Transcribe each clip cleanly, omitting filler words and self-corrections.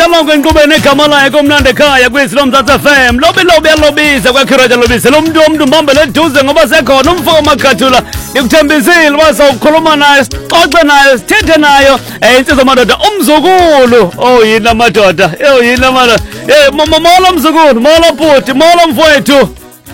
lonke inkqubeni egama layo komnandi ekhaya kwisilo Mzansi FM lobi yalobiza kwakhiraja lobise lo muntu mbambele eduze ngoba sekhona umfo makhathula ngikuthembisile bazawukhuluma naye sixoxe naye sithethe nayo insizwa madoda umzukulu yini amadoda yini amadoda molo mzukulu molo bhuti molo mfowethu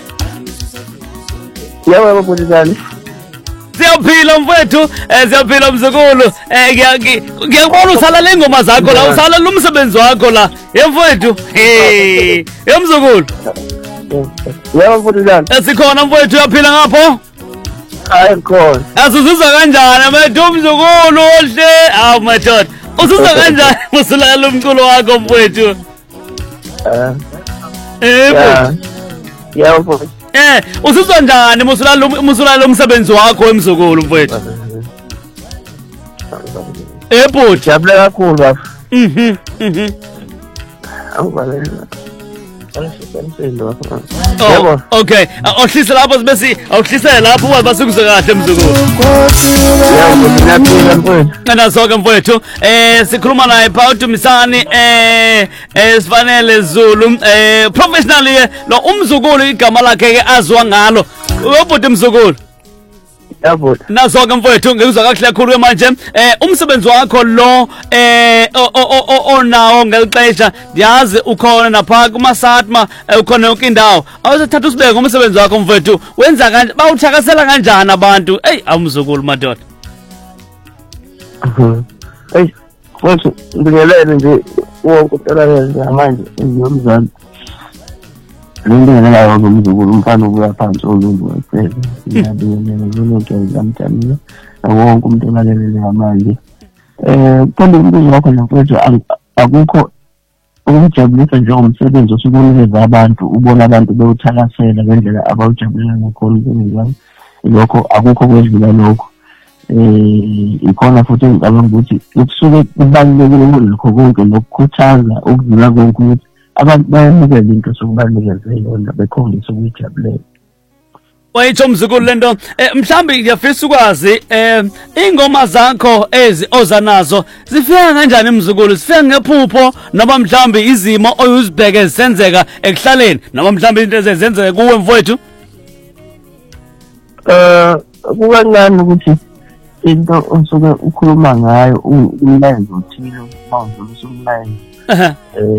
yebo bhuti njani siyaphila mfowethu siyaphila mzukulu ngiyabona usala le ngoma zakho la usala lo msebenzi wakho la mfowethu mzukulu yebo bhuti njani sikhona mfowethu uyaphila ngapho hayi khona asuzizwa kanjani mfowethu umzukulu ohle madoda usuzwa kanjani usulala umculo wakho mfowethu yebo bhuti usuzwa njani musulala lo msebenzi wakho emzukulu mfowethu bhuti jabule kakhulu bafo okay awuhlise lapho bese awuhlisele lapho uba basukuse kahle mzukulu naso-ke mfowethu sikhuluma naye Phakathi Misani Sifanele Zulu professionally lo umzukulu igama lakhe ke aziwa ngalo ubhuti mzukulu yebo naso-ke mfowethu ngikuzwa kakuhle kakhulu manje umsebenzi wakho lo onawo ngelixesha ndiyazi ukhona napha kumasatma ukhona yonke indawo awuzathatha usibeke umsebenzi wakho mfowethu wenza kanje bawuthakasela kanjani abantu awumzukulu madoda futhi ngibingelele nje wonke uhlala manje ngiyomzana ngibingelele ngomzukulu umfana obuya phansi olungu waphela ngiyabingelela zonke zamthanile wonke umuntu olalele manje kodwa umbuzo wakho mfowethu akukho ukujabulisa njengomsebenzi osukunikeza abantu ubona abantu bewuthakasela ngendlela abawujabulela ngakhona umsebenzi wami lokho akukho kwedlula lokho ikhona futhi ngicabanga ukuthi kusuke kubalulekile lokho konke nokukhuthaza ukudlula konke ukuthi abantu bayanikeza into sokubanikeza yona bekhombisa ukuyijabulela wayitsho mzukulu lento mhlambi ngiyafisa ukwazi ingoma zakho oza nazo zifika kanjani mzukulu zifika ngephupho noma mhlambi izimo oyuzibheke zisenzeka ekuhlaleni noma mhlambi into ezenzeka kuwe mfowethu kukancane ukuthi into osuke ukhuluma ngayo umlayezo othile mawudlulisa umlayezo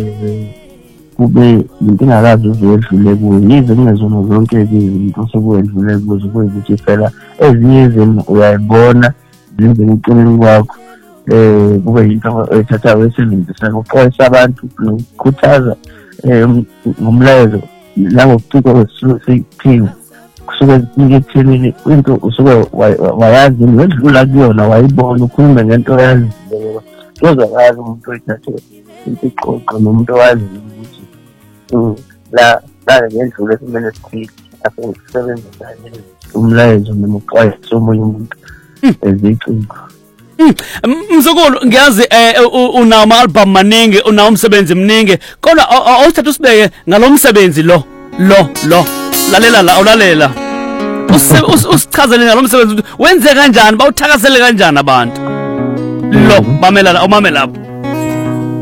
kube inkinga ezedlule kuyo yize kungezona zonke izinto osekuwedlule kuzo kuyikuthi phela ezinye izinto uyayibona zinze eceleni kwakho kube into ethatha wesebenzisa ukuxoxa abantu nokukhuthaza ngomlayezo langokuciko kwesiphiwo kusuke kunike ekuthenini into usuke wayazi wedlula kuyona wayibona ukhulume ngento yazi uzokwazi umuntu oyithathe impixoxo nomuntu owazi ukuthi la ngendlula esimene siphile asengisebenzisa umlayezo noma uxwayisa omunye umuntu eziciko mzukulu ngiyazi una ama-album maningi una umsebenzi mningi kodwa awusithatha usibeke ngalo msebenzi lo lalela la awulalela usichazele ngalo msebenzi wenze kanjani bawuthakasele kanjani abantu lo mamela lapho